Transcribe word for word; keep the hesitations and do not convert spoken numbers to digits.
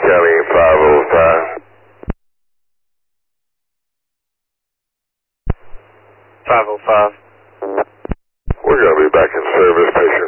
County five oh five. five oh five. We're going to be back in service. Patient